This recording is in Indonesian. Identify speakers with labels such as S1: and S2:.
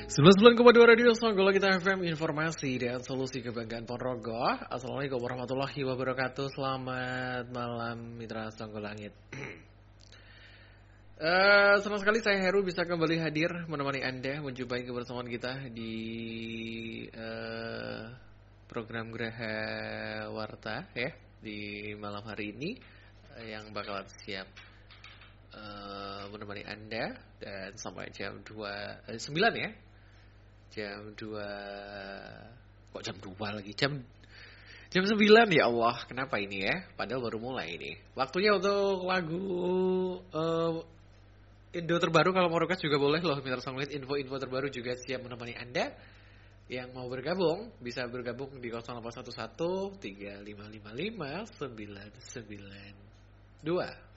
S1: 99,2 Radio Songgolo kita FM, informasi dan solusi kebanggaan Ponorogo. Assalamualaikum warahmatullahi wabarakatuh. Selamat malam mitra Songgolo Langit. Senang sekali saya Heru bisa kembali hadir menemani Anda menjumpai kebersamaan kita di program Graha Warta ya di malam hari ini yang bakalan siap menemani Anda dan sampai jam 9 ya. Jam 2. Kok jam 2 lagi? Jam 9 ya Allah. Kenapa ini ya? Padahal baru mulai ini. Waktunya untuk lagu Indo terbaru. Kalau mau request juga boleh loh. Mitra Songlit info-info terbaru juga siap menemani Anda. Yang mau bergabung bisa bergabung di 0811 3555 992.